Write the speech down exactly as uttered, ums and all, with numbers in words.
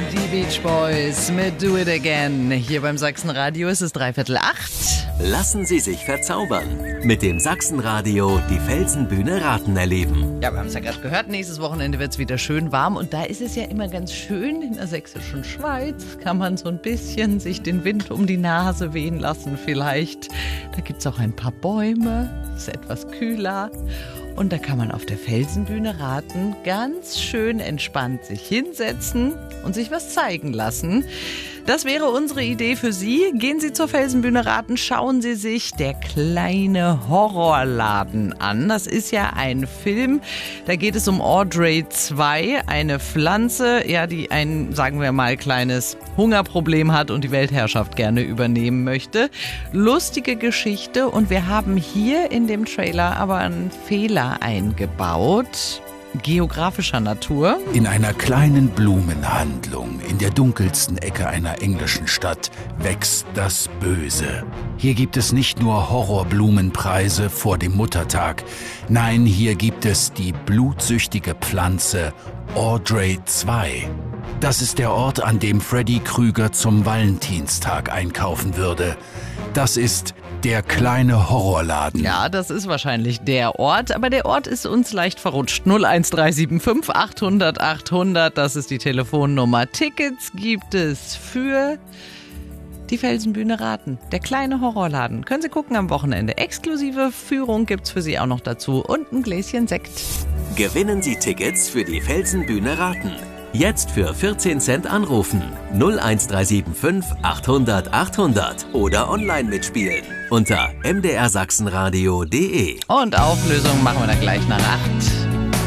Die Beach Boys mit Do It Again. Hier beim Sachsenradio ist es dreiviertel acht. Lassen Sie sich verzaubern. Mit dem Sachsenradio die Felsenbühne Raten erleben. Ja, wir haben es ja gerade gehört, nächstes Wochenende wird es wieder schön warm. Und da ist es ja immer ganz schön, in der sächsischen Schweiz kann man so ein bisschen sich den Wind um die Nase wehen lassen vielleicht. Da gibt es auch ein paar Bäume, ist etwas kühler. Und da kann man auf der Felsenbühne Raten ganz schön entspannt sich hinsetzen und sich was zeigen lassen. Das wäre unsere Idee für Sie. Gehen Sie zur Felsenbühne Raten, schauen Sie sich Der kleine Horrorladen an. Das ist ja ein Film, da geht es um Audrey zwei, eine Pflanze, ja, die ein, sagen wir mal, kleines Hungerproblem hat und die Weltherrschaft gerne übernehmen möchte. Lustige Geschichte und wir haben hier in dem Trailer aber einen Fehler eingebaut. Geografischer Natur. In einer kleinen Blumenhandlung in der dunkelsten Ecke einer englischen Stadt wächst das Böse. Hier gibt es nicht nur Horrorblumenpreise vor dem Muttertag. Nein, hier gibt es die blutsüchtige Pflanze Audrey zwei. Das ist der Ort, an dem Freddy Krüger zum Valentinstag einkaufen würde. Das ist der kleine Horrorladen. Ja, das ist wahrscheinlich der Ort, aber der Ort ist uns leicht verrutscht. null eins drei sieben fünf achthundert achthundert, das ist die Telefonnummer. Tickets gibt es für die Felsenbühne Raten. Der kleine Horrorladen. Können Sie gucken am Wochenende. Exklusive Führung gibt's für Sie auch noch dazu und ein Gläschen Sekt. Gewinnen Sie Tickets für die Felsenbühne Raten. Jetzt für vierzehn Cent anrufen. null eins drei sieben fünf achthundert achthundert oder online mitspielen unter m d r sachsenradio punkt d e. Und Auflösung machen wir dann gleich nach acht.